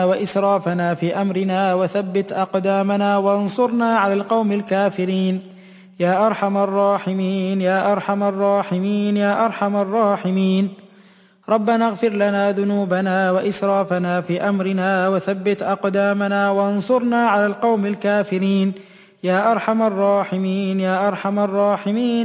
وإسرافنا في أمرنا وثبت أقدامنا وانصرنا على القوم الكافرين يا أرحم الراحمين يا أرحم الراحمين يا أرحم الراحمين. ربنا اغفر لنا ذنوبنا وإسرافنا في أمرنا وثبت أقدامنا وانصرنا على القوم الكافرين يا أرحم الراحمين يا أرحم الراحمين.